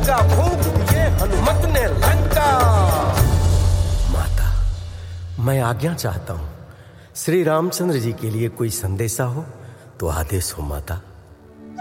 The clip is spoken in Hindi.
लंका फूंक दिए हनुमत ने लंका। माता, मैं आज्ञा चाहता हूं, श्री रामचंद्र जी के लिए कोई संदेशा हो तो आदेश हो माता।